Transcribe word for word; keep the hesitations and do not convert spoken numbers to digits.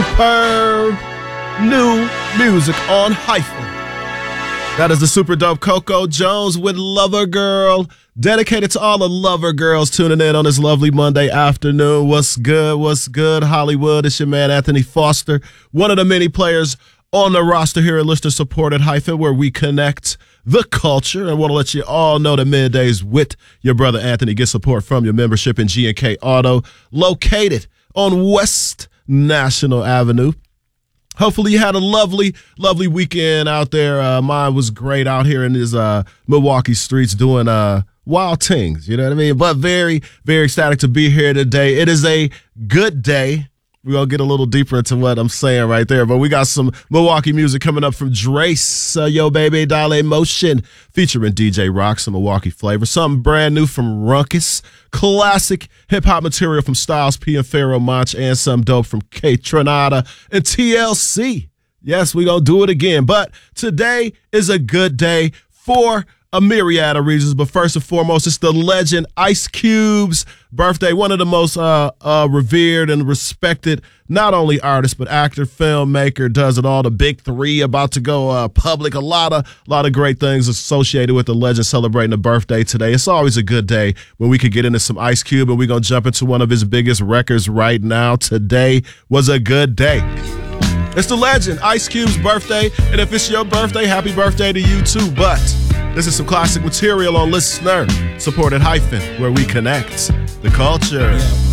superb new music on Hyphen. That is the super dope Coco Jones with Lover Girl, dedicated to all the Lover Girls tuning in on this lovely Monday afternoon. What's good? What's good, Hollywood? It's your man, Anthony Foster, one of the many players on the roster here at Listener Supported Hyphen, where we connect the culture. And want to let you all know that middays with your brother Anthony get support from your membership in G and K Auto, located on West National Avenue. Hopefully you had a lovely, lovely weekend out there. Uh, mine was great out here in these uh, Milwaukee streets doing uh, wild things, you know what I mean? But very, very ecstatic to be here today. It is a good day. We're going to get a little deeper into what I'm saying right there. But we got some Milwaukee music coming up from Drace, uh, Yo Baby Dale Motion, featuring D J Rock, some Milwaukee flavor. Something brand new from Ruckus, classic hip-hop material from Styles P and Pharaoh Monch, and some dope from K Tronada and T L C. Yes, we're going to do it again. But today is a good day for a myriad of reasons, but first and foremost, it's the legend Ice Cube's birthday. One of the most uh, uh, revered and respected, not only artist, but actor, filmmaker, does it all. The big three about to go uh, public. A lot of, lot of great things associated with the legend celebrating a birthday today. It's always a good day when we could get into some Ice Cube, and we're going to jump into one of his biggest records right now. Today was a good day. It's the legend, Ice Cube's birthday, and if it's your birthday, happy birthday to you too. But this is some classic material on Listener Supported Hyphen, where we connect the culture. Yeah.